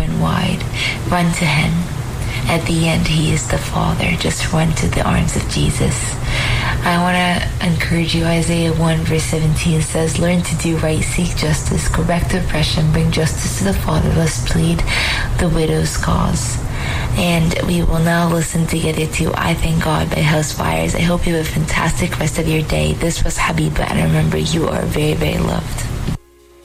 open wide. Run to him. At the end, he is the Father. Just run to the arms of Jesus. I want to encourage you. Isaiah 1 verse 17 says, learn to do right, seek justice, correct oppression, bring justice to the fatherless, plead the widow's cause. And we will now listen together to I Thank God by House Fires. I hope you have a fantastic rest of your day. This was Habiba, and remember, you are very, very loved.